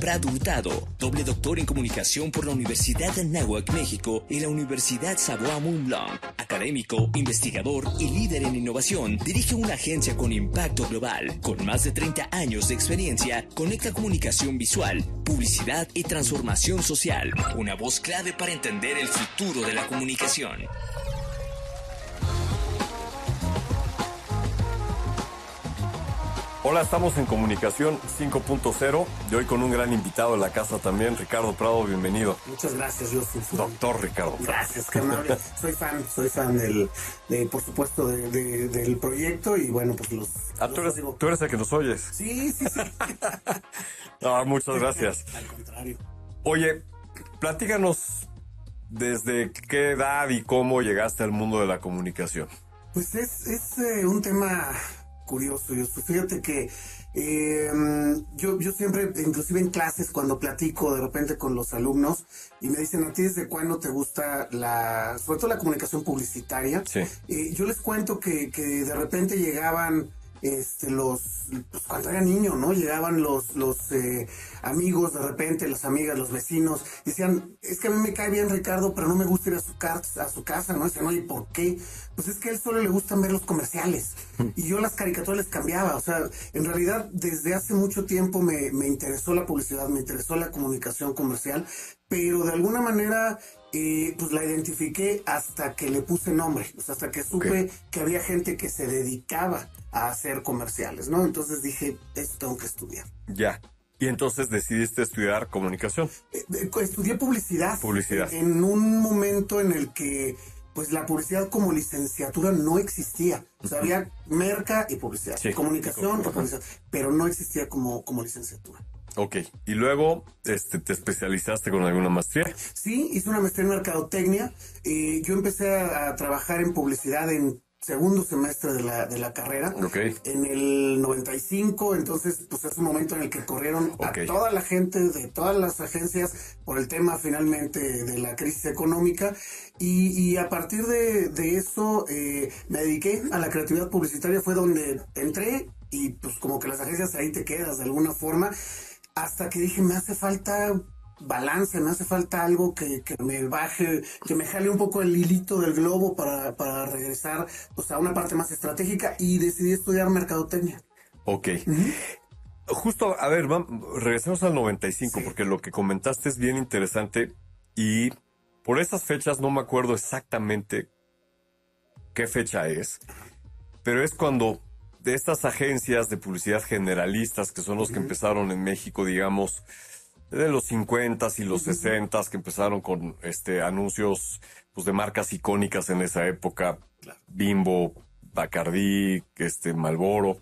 Prado Hurtado, doble doctor en comunicación por la Universidad de Anáhuac, México, y la Universidad Savoie Mont Blanc. Académico, investigador y líder en innovación, dirige una agencia con impacto global. Con más de 30 años de experiencia, conecta comunicación visual, publicidad y transformación social. Una voz clave para entender el futuro de la comunicación. Hola, estamos en Comunicación 5.0 y hoy con un gran invitado en la casa también, Ricardo Prado, bienvenido. Muchas gracias, Doctor Ricardo Prado. Gracias, qué amable. Soy fan por supuesto, del proyecto y bueno, pues tú eres el que nos oyes. Sí. No, muchas gracias. Al contrario. Oye, platícanos desde qué edad y cómo llegaste al mundo de la comunicación. Pues es un tema curioso. Fíjate que yo siempre, inclusive en clases, cuando platico de repente con los alumnos y me dicen, ¿a ti desde cuándo te gusta sobre todo la comunicación publicitaria? Sí. Yo les cuento que de repente llegaban pues cuando era niño, ¿no? Llegaban los amigos, de repente, las amigas, los vecinos, decían, es que a mí me cae bien Ricardo, pero no me gusta ir a su casa, ¿no? Dicen, oye, ¿por qué? Pues es que a él solo le gustan ver los comerciales. Y yo las caricaturas les cambiaba. O sea, en realidad, desde hace mucho tiempo me interesó la publicidad, me interesó la comunicación comercial, pero de alguna manera pues la identifiqué hasta que le puse nombre, o sea, hasta que supe que había gente que se dedicaba a hacer comerciales, ¿no? Entonces dije, esto tengo que estudiar. Ya. Y entonces decidiste estudiar comunicación. Estudié publicidad. Publicidad. En un momento en el que pues la publicidad como licenciatura no existía. O sea, había merca y publicidad, sí, comunicación y publicidad, pero no existía como licenciatura. Ok, y luego te especializaste con alguna maestría. Sí, hice una maestría en mercadotecnia. Yo empecé a trabajar en publicidad en segundo semestre de la carrera, en el 95, entonces pues es un momento en el que corrieron a toda la gente de todas las agencias por el tema finalmente de la crisis económica y a partir de eso me dediqué a la creatividad publicitaria, fue donde entré y pues como que las agencias ahí te quedas de alguna forma, hasta que dije me hace falta balance, me hace falta algo que me baje, que me jale un poco el hilito del globo para regresar pues a una parte más estratégica y decidí estudiar mercadotecnia. Ok. Justo, a ver, regresemos al 95, sí, porque lo que comentaste es bien interesante y por esas fechas no me acuerdo exactamente qué fecha es, pero es cuando de estas agencias de publicidad generalistas que son los que empezaron en México, digamos, de los 50s y los 60s, que empezaron con anuncios pues de marcas icónicas en esa época, Bimbo, Bacardí, Marlboro,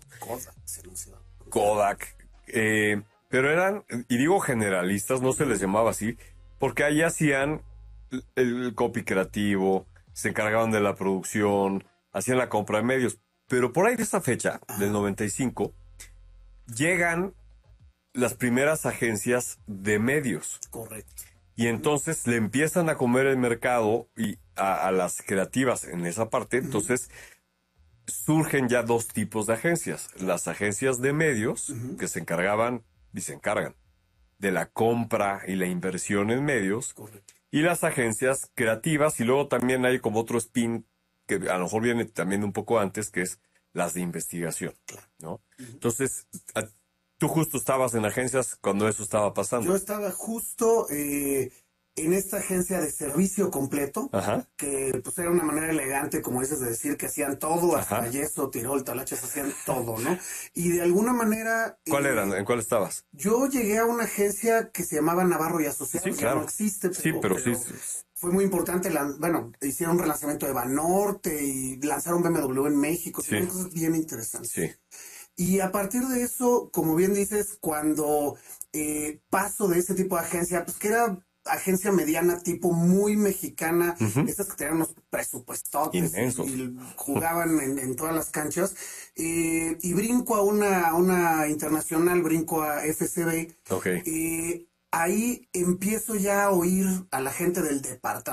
Kodak, pero eran, y digo generalistas, no se les llamaba así, porque ahí hacían el copy creativo, se encargaban de la producción, hacían la compra de medios, pero por ahí de esa fecha, del 95, llegan las primeras agencias de medios. Correcto. Y entonces le empiezan a comer el mercado y a las creativas en esa parte. Entonces surgen ya dos tipos de agencias. Las agencias de medios, que se encargaban y se encargan de la compra y la inversión en medios. Correcto. Y las agencias creativas. Y luego también hay como otro spin que a lo mejor viene también un poco antes, que es las de investigación, ¿no? Entonces, tú justo estabas en agencias cuando eso estaba pasando. Yo estaba justo en esta agencia de servicio completo, que pues era una manera elegante, como dices, de decir que hacían todo, hasta yeso, tirol, talachas, hacían todo, ¿no? Y de alguna manera... ¿Cuál eran? ¿En cuál estabas? Yo llegué a una agencia que se llamaba Navarro y Asociados, sí, claro. No existe, pero sí. Fue muy importante, hicieron un relanzamiento de Banorte y lanzaron BMW en México, sí, cosas bien interesantes. Sí. Y a partir de eso, como bien dices, cuando paso de ese tipo de agencia, pues que era agencia mediana, tipo muy mexicana, estas que tenían unos presupuestotes y jugaban en todas las canchas, y brinco a una internacional, brinco a FCB. Ahí empiezo ya a oír a la gente del departamento